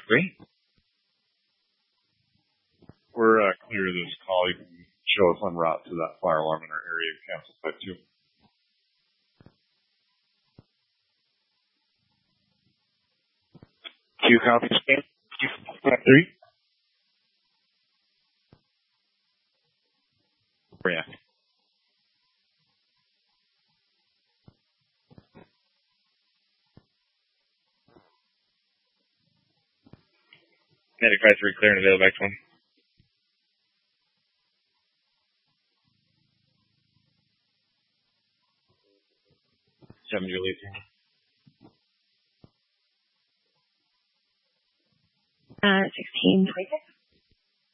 3. We're clear of this call. You can show us en route to that fire alarm in our area and cancel Site 2. Q copy. Q 3. Yeah. Medic 5-3 clear and available back to 1. 7 Juliet. 1626.